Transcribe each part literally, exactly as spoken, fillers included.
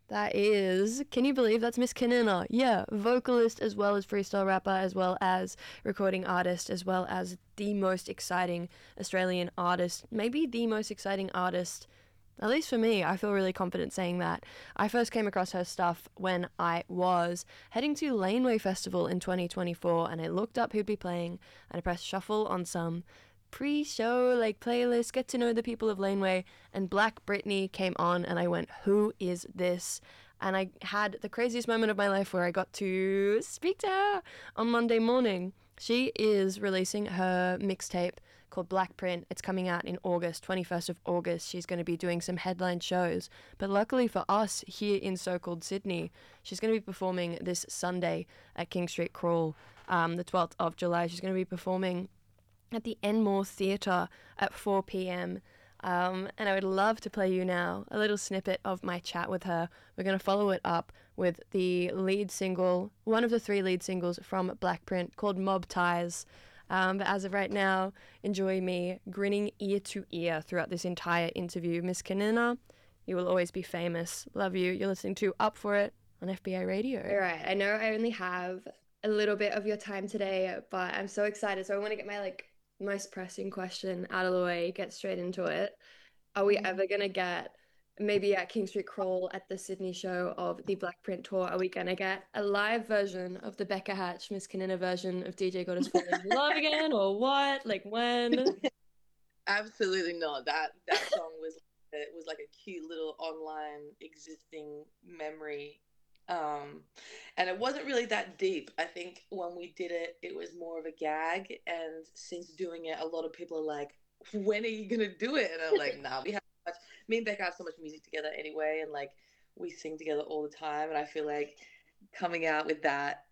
That is, can you believe that's Miss Kanina? Yeah, vocalist as well as freestyle rapper, as well as recording artist, as well as the most exciting Australian artist, maybe the most exciting artist. At least for me, I feel really confident saying that. I first came across her stuff when I was heading to Laneway Festival in twenty twenty-four, and I looked up who'd be playing, and I pressed shuffle on some pre-show like playlist, get to know the people of Laneway, and Black Britney came on, and I went, who is this? And I had the craziest moment of my life where I got to speak to her on Monday morning. She is releasing her mixtape called Black Print. It's coming out in August, twenty-first of August. She's going to be doing some headline shows. But luckily for us here in so-called Sydney, she's going to be performing this Sunday at King Street Crawl, um, the twelfth of July. She's going to be performing at the Enmore Theatre at four p.m. Um, and I would love to play you now a little snippet of my chat with her. We're going to follow it up with the lead single, one of the three lead singles from Black Print, called Mob Ties. Um, but as of right now, enjoy me grinning ear to ear throughout this entire interview. Miss Kanina, you will always be famous. Love you. You're listening to Up For It on F B I Radio. All right, I know I only have a little bit of your time today, but I'm so excited. So I want to get my like most pressing question out of the way, get straight into it. Are we ever gonna get maybe at King Street Crawl at the Sydney show of the Black Print tour? Are we gonna get a live version of the Becca Hatch, Miss Kanina version of D J Got Us Falling in Love again, or what? Like when? Absolutely not. That that song was it was like a cute little online existing memory. Um, and it wasn't really that deep. I think when we did it, it was more of a gag. And since doing it, a lot of people are like, "When are you gonna do it?" And I'm like, "Nah, we have so much. Me and Becca have so much music together anyway, and like we sing together all the time. And I feel like coming out with that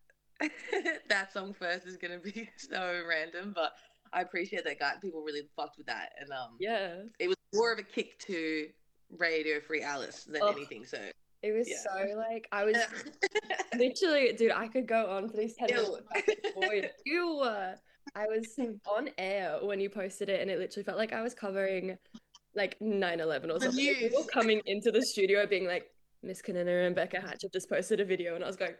that song first is gonna be so random, but I appreciate that guy. People really fucked with that, and um, Yeah. it was more of a kick to Radio Free Alice than Oh, anything. So it was yeah. so like I was literally, dude, I could go on for these ten minutes Ew. about this voice. Ew. I was on air when you posted it, and it literally felt like I was covering like nine eleven or The something. Like, people news. coming into the studio being like, Miss Kanina and Becca Hatch have just posted a video, and I was going,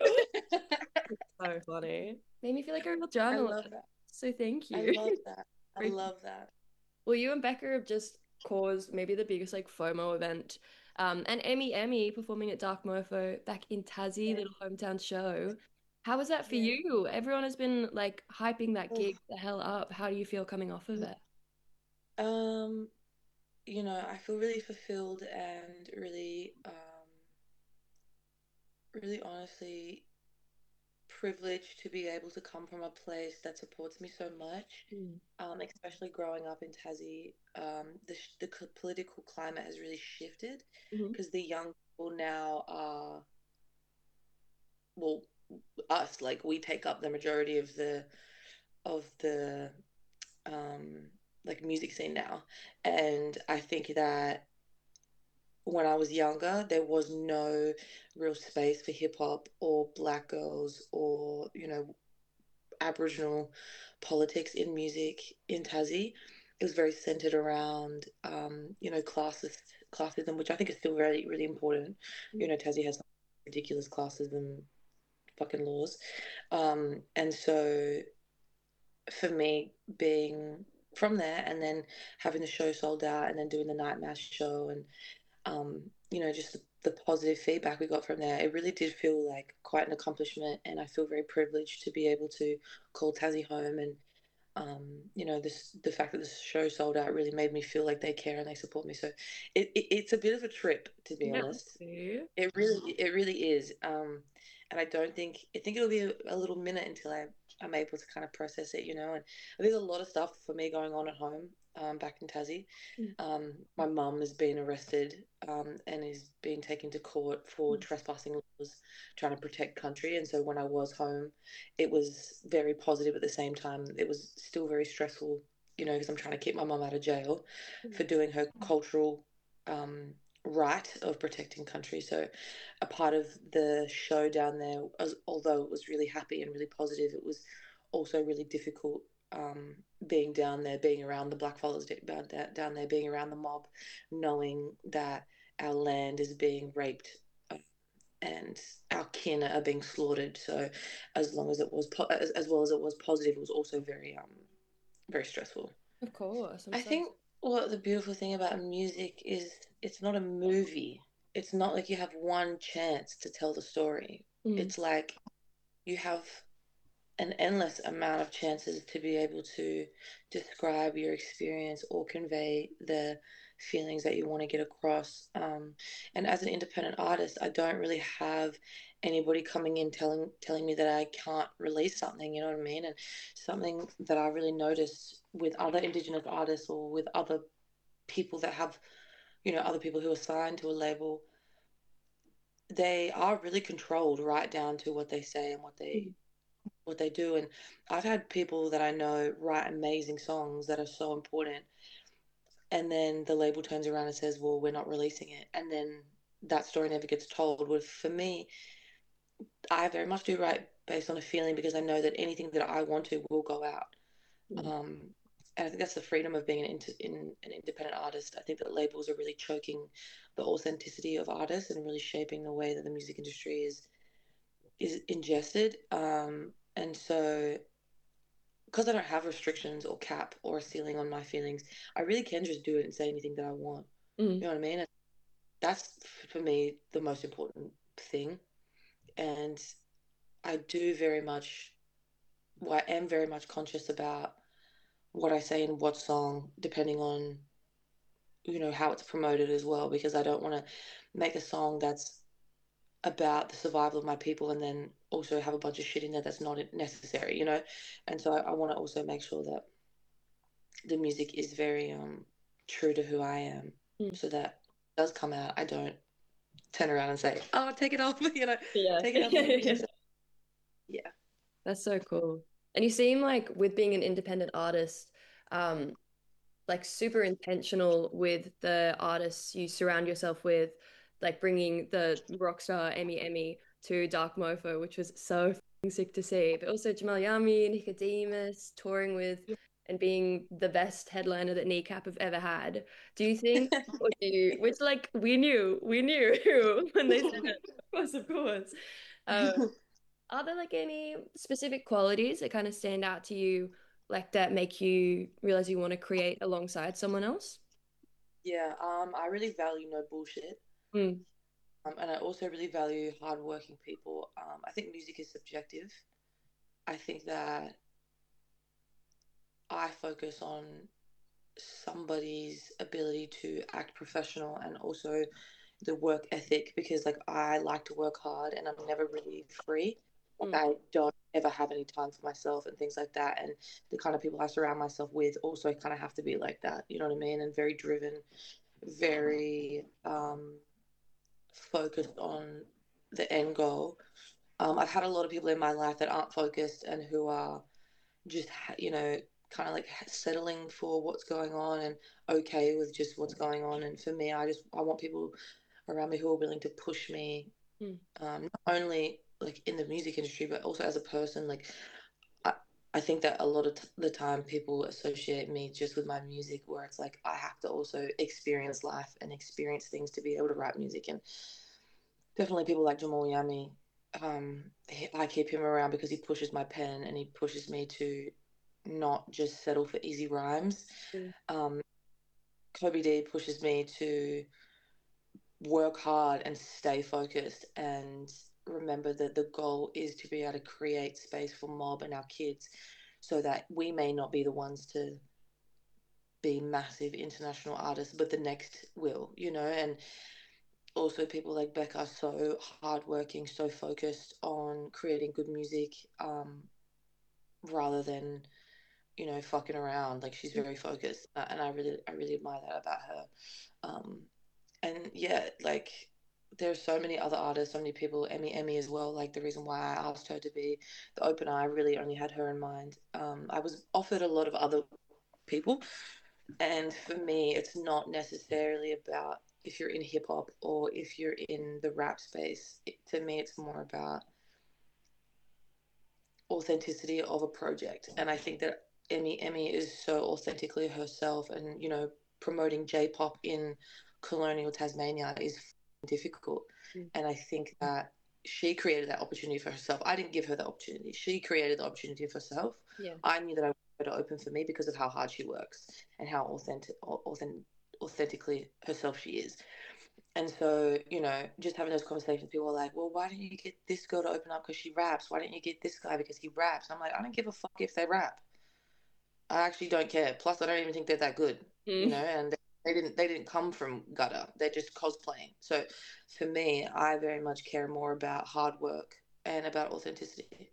so funny. Made me feel like a real I journalist. love that. So thank I you. love that. I love that. Well, you and Becca have just caused maybe the biggest like FOMO event. Um, and Emmy Emmy performing at Dark Mofo back in Tassie, Yeah. little hometown show. How was that for Yeah. you? Everyone has been like hyping that Oof. gig the hell up. How do you feel coming off of it? Um, you know, I feel really fulfilled and really, um, really honestly privileged to be able to come from a place that supports me so much. Mm. Um, especially growing up in Tassie, um, the sh- the c- political climate has really shifted Mhm. because the young people now are, well, us, like we take up the majority of the of the um like music scene now, and I think that when I was younger, there was no real space for hip hop or black girls or, you know, Aboriginal politics in music in Tassie. It was very centered around, um, you know, classist classism, which I think is still very, really important. You know, Tassie has ridiculous classism fucking laws. Um, and so for me, being from there and then having the show sold out and then doing the night mass show and um, you know, just the, the positive feedback we got from there, it really did feel like quite an accomplishment. And I feel very privileged to be able to call Tassie home. And, um, you know, this the fact that the show sold out really made me feel like they care and they support me. So it, it, it's a bit of a trip, to be Yeah. honest. See? It really, it really is. Um, and I don't think, I think it'll be a, a little minute until I, I'm able to kind of process it, you know. And there's a lot of stuff for me going on at home, um, back in Tassie. Mm. Um, my mum has been arrested, um, and is being taken to court for trespassing laws, trying to protect country. And so when I was home, it was very positive. At the same time, it was still very stressful, you know, because I'm trying to keep my mum out of jail for doing her cultural, um, right of protecting country. So a part of the show down there, as, although it was really happy and really positive, it was also really difficult, um, being down there, being around the blackfellas down, down there, being around the mob, knowing that our land is being raped, uh, and our kin are being slaughtered. So as long as it was po- as, as well as it was positive, it was also very um very stressful. Of course. I'm I so think what the beautiful thing about music is it's not a movie. It's not like you have one chance to tell the story. mm, It's like you have an endless amount of chances to be able to describe your experience or convey the feelings that you want to get across. Um, and as an independent artist, I don't really have anybody coming in telling telling me that I can't release something. You know what I mean? And something that I really noticed with other Indigenous artists or with other people that have, you know, other people who are signed to a label, they are really controlled right down to what they say and what they mm, what they do. And I've had people that I know write amazing songs that are so important, and then the label turns around and says, "Well, we're not releasing it," and then that story never gets told. Well, for me, I very much do write based on a feeling because I know that anything that I want to will go out. mm, Um, and I think that's the freedom of being an, inter- in, an independent artist. I think that labels are really choking the authenticity of artists and really shaping the way that the music industry is is ingested. Um, and so because I don't have restrictions or cap or a ceiling on my feelings, I really can just do it and say anything that I want. mm, You know what I mean? That's for me the most important thing. And I do very much, well, I am very much conscious about what I say in what song, depending on, you know, how it's promoted as well, because I don't want to make a song that's about the survival of my people and then also have a bunch of shit in there that's not necessary, you know? And so I, I want to also make sure that the music is very um true to who I am, mm. so that it does come out, I don't turn around and say, "Oh, take it off," you know, Yeah. take it off. Yeah, That's so cool. And you seem like with being an independent artist, um, like super intentional with the artists you surround yourself with, like bringing the rock star Emmy Emmy to Dark Mofo, which was so f***ing sick to see. But also Jamal Yami, Nicodemus, touring with and being the best headliner that Kneecap have ever had. Do you think, or do you, which like we knew, we knew when they said it, of course, of course. Um, are there like any specific qualities that kind of stand out to you, like that make you realize you want to create alongside someone else? yeah. Um, I really value no bullshit, Mm, um, and I also really value hardworking people. Um, I think music is subjective. I think that I focus on somebody's ability to act professional and also the work ethic, because like I like to work hard and I'm never really free. Like mm, I don't ever have any time for myself and things like that. And the kind of people I surround myself with also kind of have to be like that. You know what I mean? And very driven, very um, focused on the end goal. Um, I've had a lot of people in my life that aren't focused and who are just, you know, kind of like settling for what's going on and okay with just what's going on. And for me, I just I want people around me who are willing to push me, mm, um, not only like in the music industry, but also as a person. Like I, I think that a lot of t- the time people associate me just with my music, where it's like I have to also experience life and experience things to be able to write music. And definitely people like Jamal Yami. Um, he, I keep him around because he pushes my pen and he pushes me to not just settle for easy rhymes. mm, Um, Kobe D pushes me to work hard and stay focused and remember that the goal is to be able to create space for mob and our kids so that we may not be the ones to be massive international artists, but the next will, you know. And also people like Becca are so hardworking, so focused on creating good music, um, rather than, you know, fucking around. Like she's mm. very focused, uh, and I really, I really admire that about her. Um, and yeah, like there's so many other artists, so many people, Emmy Emmy as well. Like the reason why I asked her to be the opener, I really only had her in mind. Um, I was offered a lot of other people, and for me, it's not necessarily about if you're in hip hop or if you're in the rap space. It, to me, it's more about authenticity of a project, and I think that Emmy Emmy is so authentically herself, and you know, promoting J-pop in colonial Tasmania is difficult, Mm. and I think that she created that opportunity for herself. I didn't give her the opportunity. She created the opportunity for herself. Yeah. I knew that I wanted her to open for me because of how hard she works and how authentic, authentic, authentically herself she is. And so, you know, just having those conversations, people are like, well, why didn't you get this girl to open up because she raps? Why didn't you get this guy because he raps? I'm like, I don't give a fuck if they rap. I actually don't care. Plus, I don't even think they're that good, mm. you know, and they didn't they didn't come from gutter. They're just cosplaying. So for me, I very much care more about hard work and about authenticity.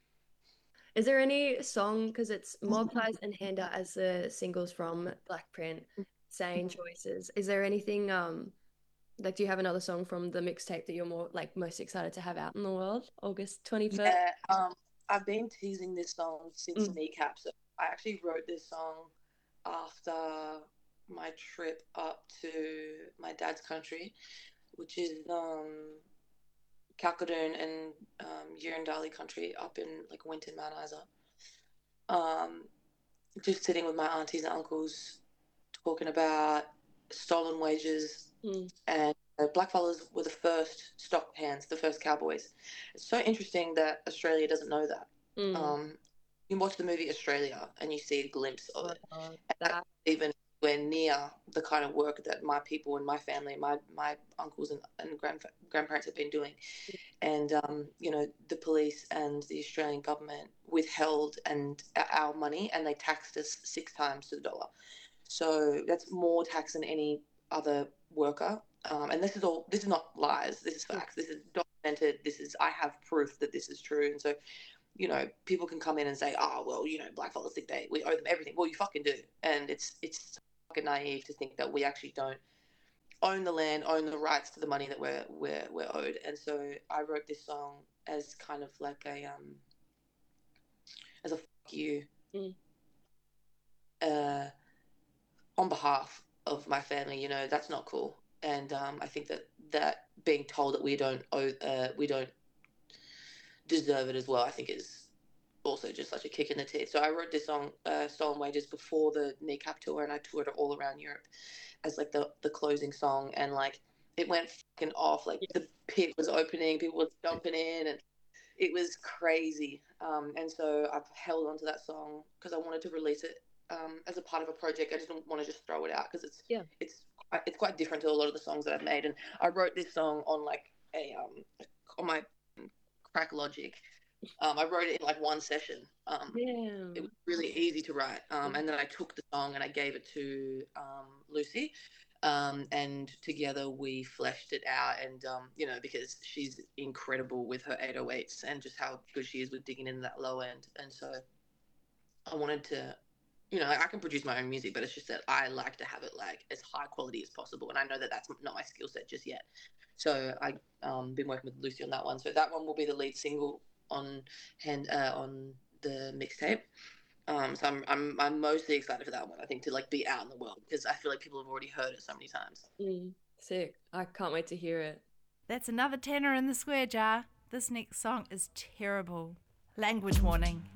Is there any song, because it's Mob Ties and Handa as the singles from Blackprint, Sane Choices. Is there anything, um, like, do you have another song from the mixtape that you're more, like, most excited to have out in the world, August twenty-first? Yeah, um, I've been teasing this song since mm. Kneecap. So I actually wrote this song after my trip up to my dad's country, which is um, Kalkadoon and um, Yirrindali country up in like Winton, Mount Isa. Um, just sitting with my aunties and uncles talking about stolen wages mm. and uh, blackfellas were the first stock hands, the first cowboys. It's so interesting that Australia doesn't know that. Mm. Um, you watch the movie Australia and you see a glimpse of it. Uh, that even when near the kind of work that my people and my family, my my uncles and, and grand, grandparents have been doing. And, um, you know, the police and the Australian government withheld and our money and they taxed us six times to the dollar. So that's more tax than any other worker. Um, and this is all, this is not lies. This is facts. This is documented. This is, I have proof that this is true. And so, you know, people can come in and say, oh, well, you know, blackfellas think they, we owe them everything. Well, you fucking do. And it's, it's fucking naive to think that we actually don't own the land, own the rights to the money that we're, we're, we're owed. And so I wrote this song as kind of like a, um, as a fuck you, mm. uh, on behalf of my family. You know, that's not cool. And um, I think that that being told that we don't owe, uh, we don't deserve it as well, I think is also just such a kick in the teeth. So I wrote this song, uh, Stolen Wages, before the Kneecap tour, and I toured it all around Europe as like the, the closing song. And like, it went fucking off. Like the pit was opening, people were jumping in, and it was crazy. Um, and so I've held on to that song because I wanted to release it um, as a part of a project. I didn't want to just throw it out because it's yeah. it's it's quite different to a lot of the songs that I've made. And I wrote this song on like a um on my Crack Logic. Um, I wrote it in like one session. Um, yeah. It was really easy to write. Um, and then I took the song and I gave it to um, Lucy. Um, and together we fleshed it out. And, um, you know, because she's incredible with her eight oh eights and just how good she is with digging in that low end. And so I wanted to, you know, I can produce my own music, but it's just that I like to have it like as high quality as possible. And I know that that's not my skill set just yet. So I've um, been working with Lucy on that one. So that one will be the lead single on hand uh, on the mixtape. Um, so I'm I'm I'm mostly excited for that one. I think to like be out in the world because I feel like people have already heard it so many times. Mm, sick! I can't wait to hear it. That's another tenner in the square jar. This next song is terrible. Language warning.